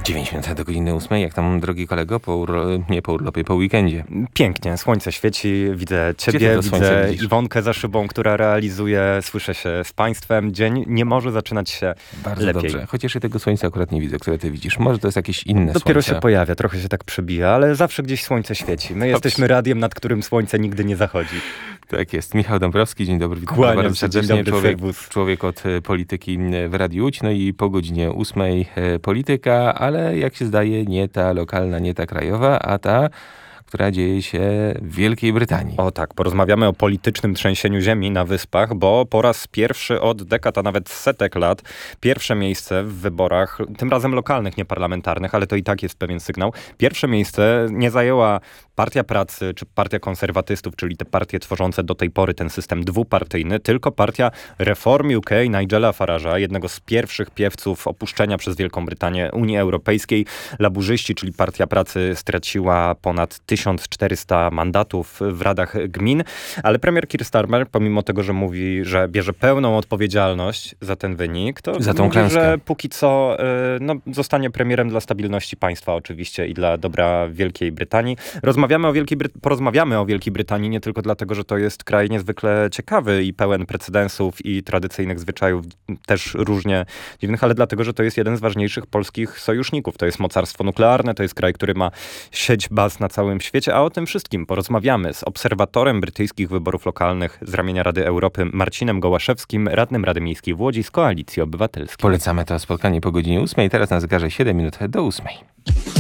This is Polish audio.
9 minut do godziny 8. Jak tam, drogi kolego, nie po urlopie, po weekendzie? Pięknie, słońce świeci, widzę ciebie, widzę Iwonkę za szybą, która realizuje, słyszę się z państwem. Dzień nie może zaczynać się bardzo lepiej. Dobrze, chociaż ja tego słońca akurat nie widzę, które ty widzisz. Może to jest jakieś inne Dopiero słońce. się pojawia, trochę się tak przebija, ale zawsze gdzieś słońce świeci. My jesteśmy radiem, nad którym słońce nigdy nie zachodzi. Tak jest. Michał Dąbrowski, dzień dobry. Witam Kłaniam bardzo się, serdecznie. dzień dobry, Człowiek od polityki w Radiu Łódź. No i po godzinie 8 polityka, ale jak się zdaje nie ta lokalna, nie ta krajowa, a ta, która dzieje się w Wielkiej Brytanii. O tak, porozmawiamy o politycznym trzęsieniu ziemi na Wyspach, bo po raz pierwszy od dekad, a nawet setek lat, pierwsze miejsce w wyborach, tym razem lokalnych, nie parlamentarnych, ale to i tak jest pewien sygnał. Pierwsze miejsce nie zajęła Partia Pracy czy Partia Konserwatystów, czyli te partie tworzące do tej pory ten system dwupartyjny, tylko partia Reform UK Nigela Farage'a, jednego z pierwszych piewców opuszczenia przez Wielką Brytanię Unii Europejskiej. Laburzyści, czyli Partia Pracy, straciła ponad 1400 mandatów w radach gmin, ale premier Keir Starmer, pomimo tego, że mówi, że bierze pełną odpowiedzialność za ten wynik, to za tą mówi, klęskę, że póki co zostanie premierem dla stabilności państwa oczywiście i dla dobra Wielkiej Brytanii. Porozmawiamy o Wielkiej Brytanii nie tylko dlatego, że to jest kraj niezwykle ciekawy i pełen precedensów i tradycyjnych zwyczajów, też różnie dziwnych, ale dlatego, że to jest jeden z ważniejszych polskich sojuszników. To jest mocarstwo nuklearne, to jest kraj, który ma sieć baz na całym świecie, a o tym wszystkim porozmawiamy z obserwatorem brytyjskich wyborów lokalnych z ramienia Rady Europy Marcinem Gołaszewskim, radnym Rady Miejskiej w Łodzi z Koalicji Obywatelskiej. Polecamy to spotkanie po godzinie 8. Teraz na zegarze 7 minut do 8.